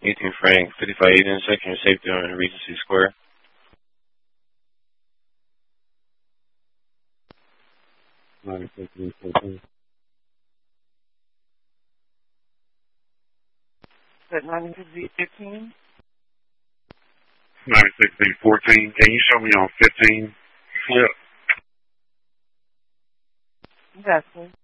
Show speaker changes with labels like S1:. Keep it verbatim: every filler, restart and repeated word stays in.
S1: eighteen Frank, fifty-five eight intersection, your safety on Regency Square. ninety-six eight fourteen.
S2: Is that ninety-six eight fifteen?
S3: ninety-six eight fourteen. Can you show me on fifteen flip?
S2: Exactly.